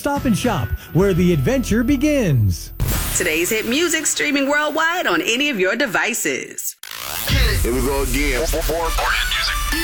Stop and Shop, where the adventure begins. Today's hit music streaming worldwide on any of your devices. Here we go again. More hit music.